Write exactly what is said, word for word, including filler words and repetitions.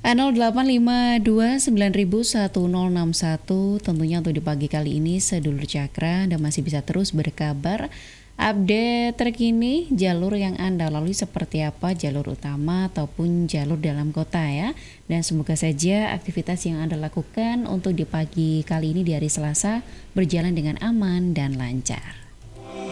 nol delapan lima dua sembilan satu nol enam satu. Tentunya untuk di pagi kali ini sedulur Cakra Anda masih bisa terus berkabar update terkini jalur yang Anda lalui seperti apa, jalur utama ataupun jalur dalam kota ya. Dan semoga saja aktivitas yang Anda lakukan untuk di pagi kali ini di hari Selasa berjalan dengan aman dan lancar.